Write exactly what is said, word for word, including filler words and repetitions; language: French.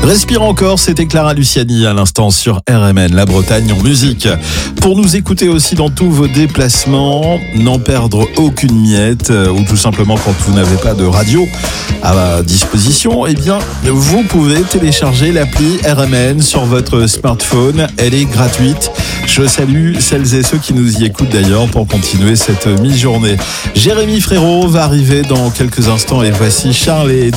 Respire encore, c'était Clara Luciani à l'instant sur R M N, la Bretagne en musique. Pour nous écouter aussi dans tous vos déplacements, n'en perdre aucune miette, ou tout simplement quand vous n'avez pas de radio à disposition, eh bien, vous pouvez télécharger l'appli R M N sur votre smartphone. Elle est gratuite. Je salue celles et ceux qui nous y écoutent d'ailleurs pour continuer cette mi-journée. Jérémy Frérot va arriver dans quelques instants et voici Charles et